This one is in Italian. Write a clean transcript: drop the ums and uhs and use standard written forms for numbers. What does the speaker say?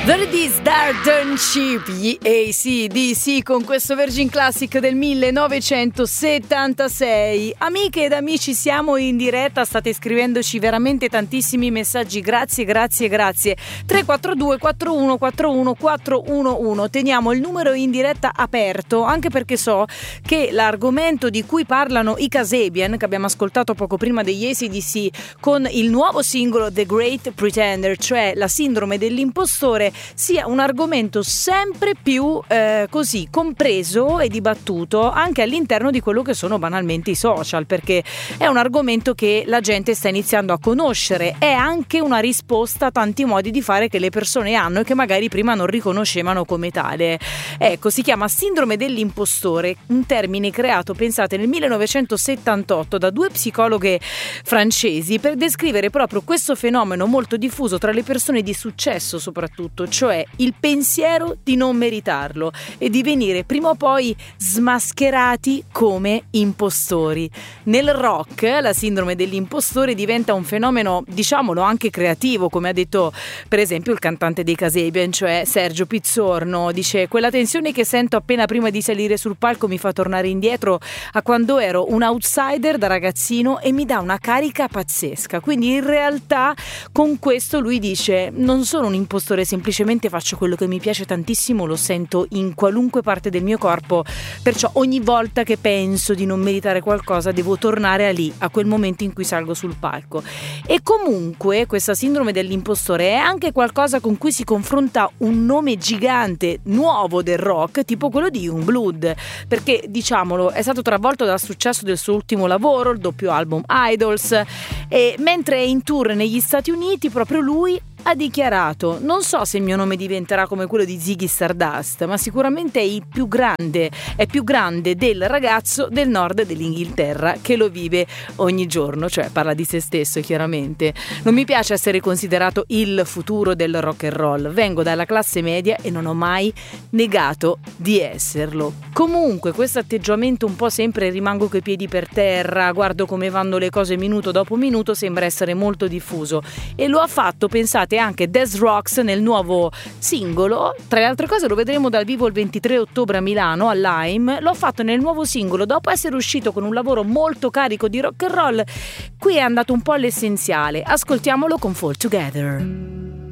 There it is, Darden Ship, gli AC/DC con questo Virgin Classic del 1976. Amiche ed amici, siamo in diretta, state scrivendoci veramente tantissimi messaggi, grazie. 342 4141 411. Teniamo il numero in diretta aperto, anche perché so che l'argomento di cui parlano i Kasabian, che abbiamo ascoltato poco prima degli AC/DC con il nuovo singolo The Great Pretender, cioè la sindrome dell'impostore, sia un argomento sempre più così compreso e dibattuto anche all'interno di quello che sono banalmente i social, perché è un argomento che la gente sta iniziando a conoscere, è anche una risposta a tanti modi di fare che le persone hanno e che magari prima non riconoscevano come tale. Ecco, si chiama sindrome dell'impostore, un termine creato, pensate, nel 1978 da due psicologhe francesi per descrivere proprio questo fenomeno molto diffuso tra le persone di successo soprattutto, cioè il pensiero di non meritarlo e di venire prima o poi smascherati come impostori. Nel rock la sindrome dell'impostore diventa un fenomeno, diciamolo, anche creativo, come ha detto per esempio il cantante dei Kasabian, cioè Sergio Pizzorno. Dice: quella tensione che sento appena prima di salire sul palco mi fa tornare indietro a quando ero un outsider da ragazzino e mi dà una carica pazzesca. Quindi in realtà con questo lui dice: non sono un impostore, semplicemente faccio quello che mi piace tantissimo, lo sento in qualunque parte del mio corpo, perciò ogni volta che penso di non meritare qualcosa devo tornare a lì, a quel momento in cui salgo sul palco. E comunque questa sindrome dell'impostore è anche qualcosa con cui si confronta un nome gigante nuovo del rock, tipo quello di Youngblood, perché diciamolo è stato travolto dal successo del suo ultimo lavoro, il doppio album Idols, e mentre è in tour negli Stati Uniti proprio lui ha dichiarato: non so se il mio nome diventerà come quello di Ziggy Stardust, ma sicuramente è più grande del ragazzo del nord dell'Inghilterra che lo vive ogni giorno, cioè parla di se stesso chiaramente. Non mi piace essere considerato il futuro del rock and roll, vengo dalla classe media e non ho mai negato di esserlo. Comunque questo atteggiamento un po' sempre rimango coi piedi per terra, guardo come vanno le cose minuto dopo minuto, sembra essere molto diffuso, e lo ha fatto, pensate, anche Death Rocks nel nuovo singolo. Tra le altre cose lo vedremo dal vivo il 23 ottobre a Milano al Lime. L'ho fatto nel nuovo singolo dopo essere uscito con un lavoro molto carico di rock and roll. Qui è andato un po' all'essenziale, ascoltiamolo con Fall Together.